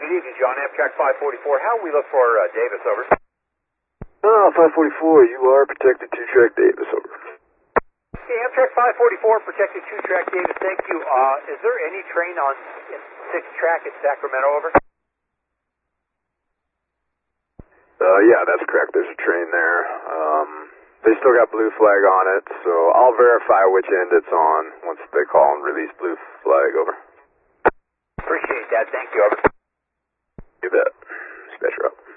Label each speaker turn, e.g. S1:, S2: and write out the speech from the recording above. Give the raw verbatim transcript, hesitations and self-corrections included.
S1: Good evening, John. Amtrak five forty-four. How we look for uh, Davis, over?
S2: Oh, five forty-four, you are protected two-track Davis, over.
S1: Okay, Amtrak five forty-four, protected two-track Davis, thank you. Uh, is there any train on sixth track at Sacramento, over?
S2: Uh, yeah, that's correct. There's a train there. Um, they still got blue flag on it, so I'll verify which end it's on once they call and release blue flag, over.
S1: Appreciate that. Thank you, over.
S2: You bet. Dispatcher up.